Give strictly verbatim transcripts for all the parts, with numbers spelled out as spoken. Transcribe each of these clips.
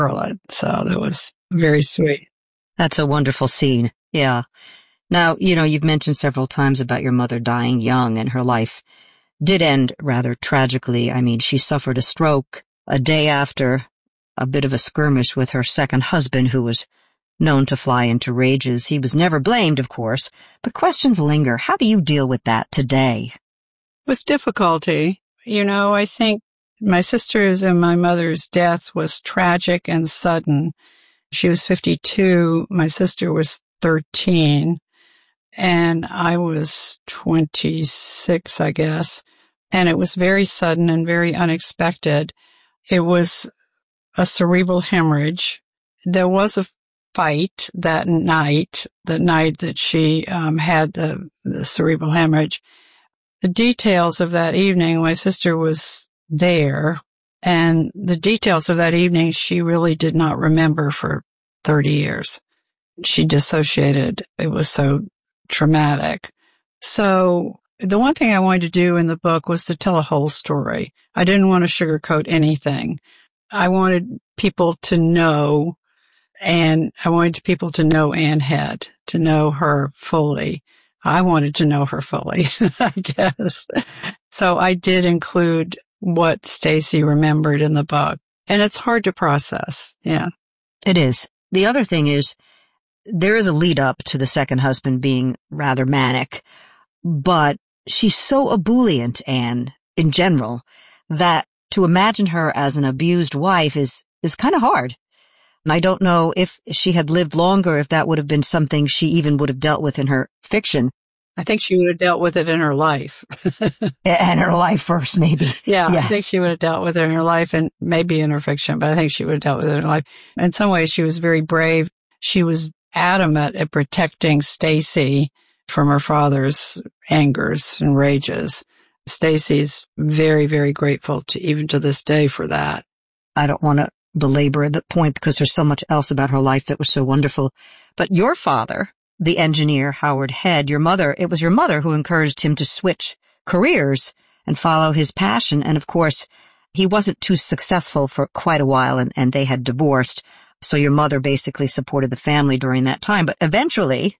Charlotte. So that was very sweet. That's a wonderful scene. Yeah. Now, you know, you've mentioned several times about your mother dying young, and her life did end rather tragically. I mean, she suffered a stroke a day after a bit of a skirmish with her second husband, who was known to fly into rages. He was never blamed, of course, but questions linger. How do you deal with that today? With difficulty. You know, I think my sister's and my mother's death was tragic and sudden. She was fifty-two. My sister was thirteen. And I was twenty-six, I guess. And it was very sudden and very unexpected. It was a cerebral hemorrhage. There was a fight that night, the night that she um, had the, the cerebral hemorrhage. The details of that evening, my sister was there, and the details of that evening she really did not remember for thirty years. She dissociated. It was so traumatic. So the one thing I wanted to do in the book was to tell a whole story. I didn't want to sugarcoat anything. I wanted people to know, and I wanted people to know Ann Head, to know her fully. I wanted to know her fully, I guess. So I did include what Stacy remembered in the book. And it's hard to process. Yeah. It is. The other thing is, there is a lead up to the second husband being rather manic, but she's so ebullient, Anne, in general, that to imagine her as an abused wife is, is kind of hard. And I don't know if she had lived longer, if that would have been something she even would have dealt with in her fiction. I think she would have dealt with it in her life. And her life first, maybe. Yeah, yes. I think she would have dealt with it in her life and maybe in her fiction, but I think she would have dealt with it in her life. In some ways, she was very brave. She was adamant at protecting Stacy from her father's angers and rages. Stacy's very, very grateful to even to this day for that. I don't want to belabor the point because there's so much else about her life that was so wonderful. But your father, the engineer Howard Head, your mother, it was your mother who encouraged him to switch careers and follow his passion. And of course, he wasn't too successful for quite a while, and, and they had divorced. So your mother basically supported the family during that time. But eventually,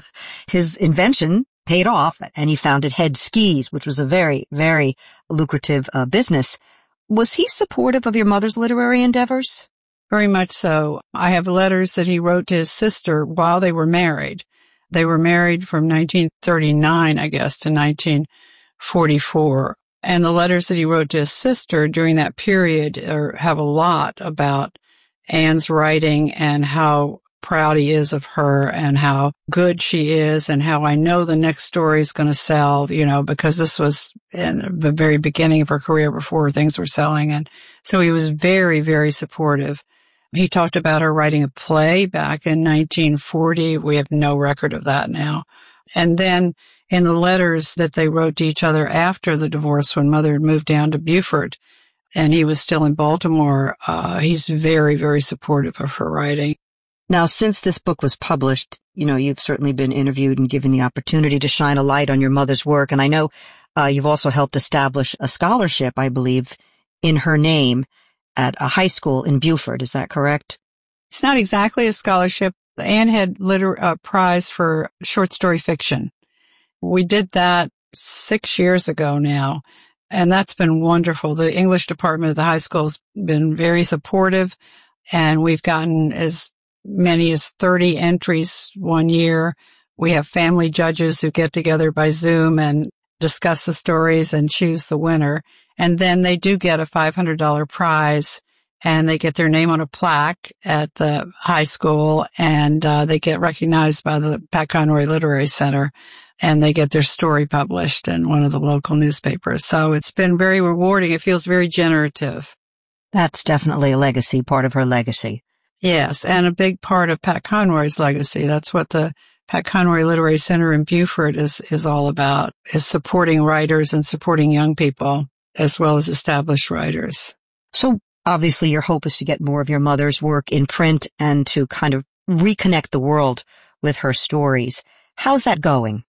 his invention paid off, and he founded Head Skis, which was a very, very lucrative uh, business. Was he supportive of your mother's literary endeavors? Very much so. I have letters that he wrote to his sister while they were married. They were married from nineteen thirty-nine, I guess, to nineteen forty-four. And the letters that he wrote to his sister during that period are, have a lot about Anne's writing and how proud he is of her and how good she is and how I know the next story is going to sell, you know, because this was in the very beginning of her career before things were selling. And so he was very, very supportive. He talked about her writing a play back in nineteen forty. We have no record of that now. And then in the letters that they wrote to each other after the divorce, when Mother had moved down to Beaufort and he was still in Baltimore, uh, he's very, very supportive of her writing. Now, since this book was published, you know, you've certainly been interviewed and given the opportunity to shine a light on your mother's work. And I know uh, you've also helped establish a scholarship, I believe, in her name at a high school in Beaufort. Is that correct? It's not exactly a scholarship. Anne had liter- a prize for short story fiction. We did that six years ago now, and that's been wonderful. The English department of the high school has been very supportive, and we've gotten as many as thirty entries one year. We have family judges who get together by Zoom and discuss the stories and choose the winner. And then they do get a five hundred dollars prize, and they get their name on a plaque at the high school, and uh, they get recognized by the Pat Conroy Literary Center, and they get their story published in one of the local newspapers. So it's been very rewarding. It feels very generative. That's definitely a legacy, part of her legacy. Yes, and a big part of Pat Conroy's legacy. That's what the Pat Conroy Literary Center in Beaufort is, is all about, is supporting writers and supporting young people as well as established writers. So obviously your hope is to get more of your mother's work in print and to kind of reconnect the world with her stories. How's that going?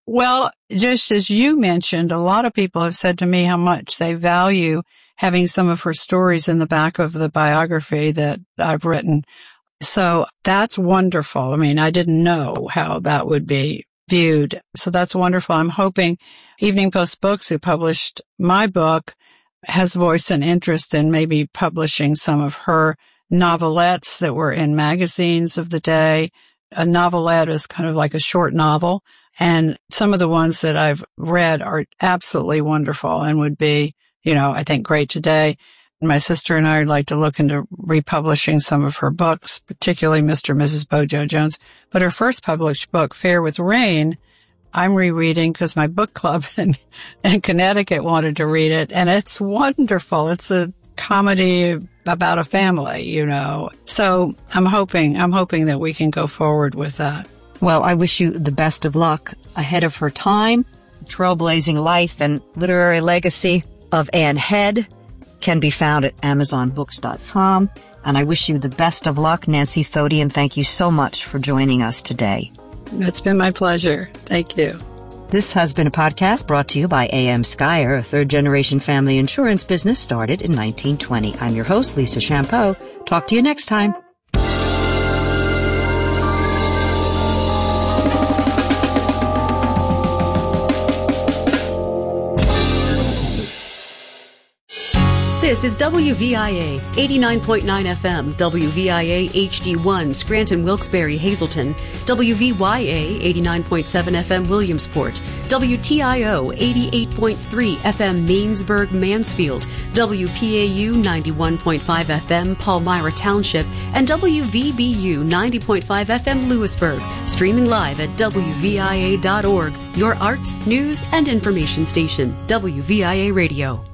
Well, just as you mentioned, a lot of people have said to me how much they value having some of her stories in the back of the biography that I've written. So that's wonderful. I mean, I didn't know how that would be viewed. So that's wonderful. I'm hoping Evening Post Books, who published my book, has voiced an interest in maybe publishing some of her novelettes that were in magazines of the day. A novelette is kind of like a short novel. And some of the ones that I've read are absolutely wonderful and would be, you know, I think great today. My sister and I would like to look into republishing some of her books, particularly Mister and Missus Bojo Jones. But her first published book, Fair with Rain, I'm rereading because my book club in, in Connecticut wanted to read it. And it's wonderful. It's a comedy about a family, you know. So I'm hoping, I'm hoping that we can go forward with that. Well, I wish you the best of luck ahead of her time. Trailblazing life and literary legacy of Anne Head can be found at amazon books dot com. And I wish you the best of luck, Nancy Thodian. Thank you so much for joining us today. It's been my pleasure. Thank you. This has been a podcast brought to you by A M Skyer, a third-generation family insurance business started in nineteen twenty. I'm your host, Lisa Champeau. Talk to you next time. This is W V I A eighty-nine point nine F M, W V I A H D one, Scranton, Wilkes-Barre, Hazleton, W V Y A eighty-nine point seven F M, Williamsport, W T I O eighty-eight point three F M, Mainsburg, Mansfield, W P A U ninety-one point five F M, Palmyra Township, and W V B U ninety point five F M, Lewisburg. Streaming live at W V I A dot org, your arts, news, and information station, W V I A Radio.